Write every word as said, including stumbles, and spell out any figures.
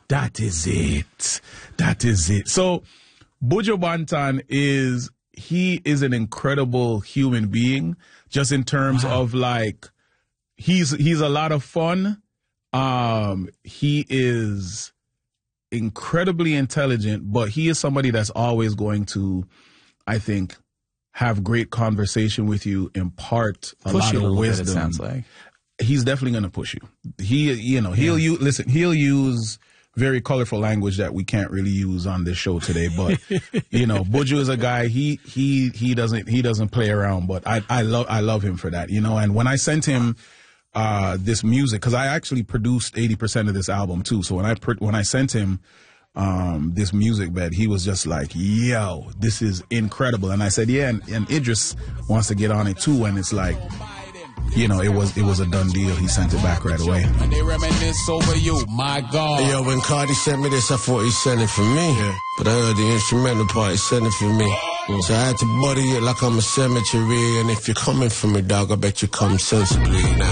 That is it. That is it. So, Buju Banton is, he is an incredible human being, just in terms wow. of like, he's, he's a lot of fun. Um, he is incredibly intelligent, but he is somebody that's always going to, I think, have great conversation with you, impart a push lot you of a little wisdom. Bit, it sounds like. He's definitely going to push you. He, you know, he'll yeah. use, listen, he'll use very colorful language that we can't really use on this show today, but you know, Buju is a guy, he, he, he doesn't, he doesn't play around, but I, I love, I love him for that, you know, and when I sent him, uh, this music, cause I actually produced eighty percent of this album too. So when I, when I sent him, um, this music bed, he was just like, yo, this is incredible. And I said, yeah, and, and Idris wants to get on it too. And it's like, you know, it was it was a done deal. He sent it back right away. And they reminisce over you, my God. Hey, yo, when Cardi sent me this, I thought he sent it for me. Yeah. But I heard the instrumental part, he sent it for me. Mm. So I had to body it like I'm a cemetery. And if you're coming for me, dog, I bet you come sensibly now.